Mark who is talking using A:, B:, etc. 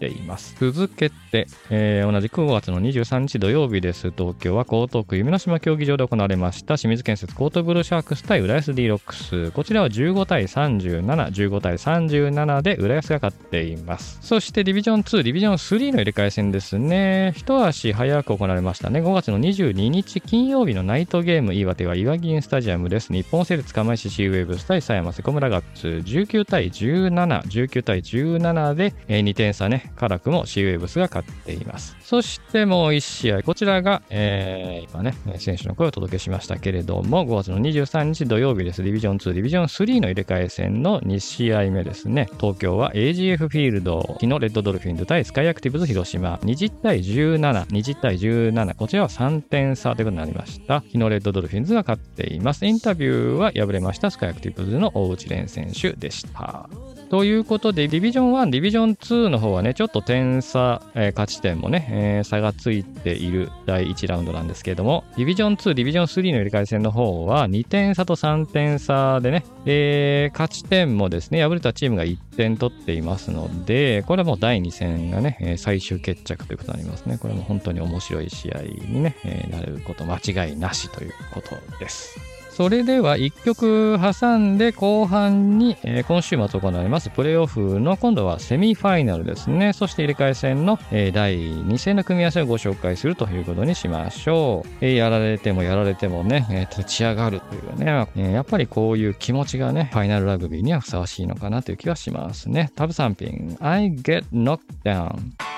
A: っています。続けて、同じく5月の23日土曜日です。東京は江東区夢の島競技場で行われました清水建設コートブルーシャークス対浦安 D ロックス。こちらは15対37、15対37で浦安が勝っています。そしてディビジョン2、ディビジョン3の入れ替え戦ですね。一足早く行われましたね。5月の22日金曜日のナイトゲーム、岩手は岩銀スタジアムです。日本製鉄釜石シーウェーブス対狭山セコムラガッツ19対17、19対17で、2点差ね、辛くもシーウェーブスが勝っています。そしてもう1試合、こちらが、今ね、選手の声をお届けしましたけれども、5月の23日土曜日です。ディビジョン2、ディビジョン3の入れ替え戦の2試合目ですね。東京は AGF フィールド、日野レッドドルフィンズ対スカイアクティブズ広島、20対17、20対17、こちらは3点差ということになりました。日野レッドドルフィンズが勝っています。インタビューは敗れましたスカイアクティブズの大内蓮選手でした。ということで、ディビジョン1、ディビジョン2の方はね、ちょっと点差、勝ち点もね、差がついている第1ラウンドなんですけれども、ディビジョン2、ディビジョン3の入れ替え戦の方は2点差と3点差でね、勝ち点もですね、敗れたチームが1点取っていますので、これはもう第2戦がね、最終決着ということになりますね。これも本当に面白い試合にね、なること間違いなしということです。それでは1曲挟んで後半に、今週末行われますプレーオフの今度はセミファイナルですね。そして入れ替え戦の、第2戦の組み合わせをご紹介するということにしましょう。やられてもやられてもね、立ち上がるというね、やっぱりこういう気持ちがね、ファイナルラグビーにはふさわしいのかなという気がしますね。タブ3品 I get knocked down